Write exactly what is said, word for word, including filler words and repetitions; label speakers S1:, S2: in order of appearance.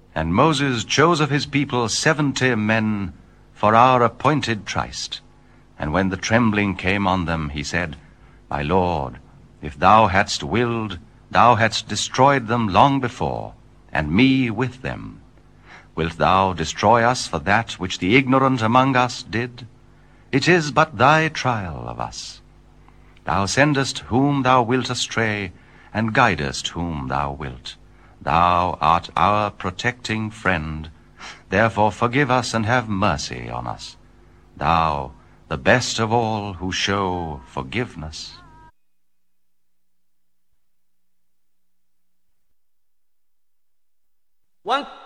S1: And Moses chose of his people seventy men for our appointed tryst. And when the trembling came on them, he said, My Lord, if thou hadst willed, thou hadst destroyed them long before, and me with them. Wilt thou destroy us for that which the ignorant among us did? It is but thy trial of us. Thou sendest whom thou wilt astray, and guidest whom thou wilt. Thou art our protecting friend. Therefore forgive us and have mercy on us. Thou, the best of all who show forgiveness.
S2: One